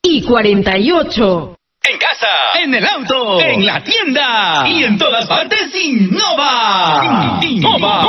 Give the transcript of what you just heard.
y 48. En casa, en el auto, en la tienda y en todas partes, Innova. Innova.